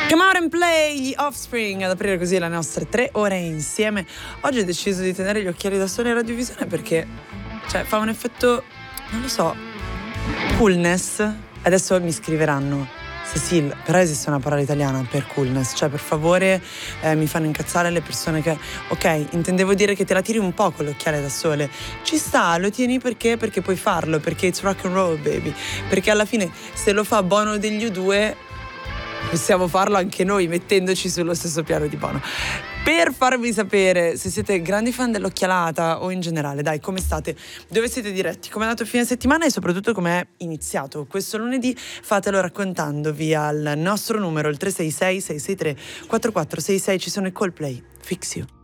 Come out and play, gli Offspring, ad aprire così le nostre 3 ore insieme. Oggi ho deciso di tenere gli occhiali da sole in radiovisione perché, fa un effetto, non lo so, coolness. Adesso mi scriveranno: Cecil, però esiste una parola italiana per coolness, per favore, mi fanno incazzare le persone che... Ok, intendevo dire che te la tiri un po' con l'occhiale da sole. Ci sta, lo tieni perché puoi farlo, perché it's rock and roll, baby. Perché alla fine, se lo fa Bono degli U2, possiamo farlo anche noi, mettendoci sullo stesso piano di Bono. Per farvi sapere se siete grandi fan dell'occhialata o in generale, dai, come state? Dove siete diretti? Come è andato il fine settimana e soprattutto come è iniziato questo lunedì? Fatelo raccontandovi al nostro numero, il 366 663 4466. Ci sono i Coldplay, Fix You.